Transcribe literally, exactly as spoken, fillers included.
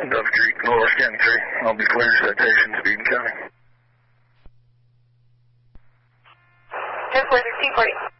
Dove Creek, Lower County three. I'll be clear citation, speed and counting. ten forty, T forty.